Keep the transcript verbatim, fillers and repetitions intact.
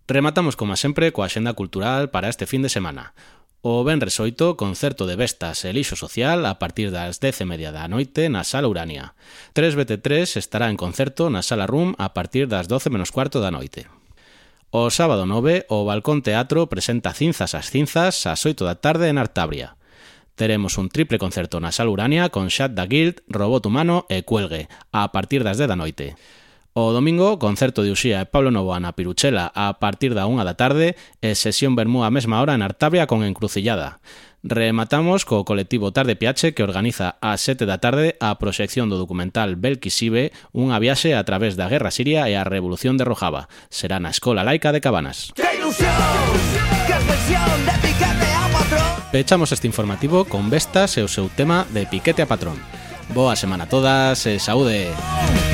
Rematamos, como sempre, coa axenda cultural para este fin de semana. O venres oito, concerto de Vestas e Lixo Social a partir das dez e media da noite na Sala Urania. tres B T tres estará en concerto na Sala Room a partir das doce menos cuarto da noite. O sábado nove, o Balcón Teatro presenta Cinzas as Cinzas ás oito da tarde en Artabria. Teremos un triple concerto na Sala Urania con Shut the Guild, Robot Humano e Cuelgue a partir das dez da noite. O domingo, concerto de Uxía e Pablo Novoa na Piruchela a partir da unha da tarde e sesión vermú a mesma hora en Artabria con Encrucillada. Rematamos co colectivo Tarde Piache que organiza ás sete da tarde a proxección do documental Belkisibe, unha viaxe a través da Guerra Siria e a Revolución de Rojava. Será na Escola Laica de Cabanas. Pechamos este informativo con Vestas e o seu tema de Piquete a Patrón. Boa semana a todas e saúde!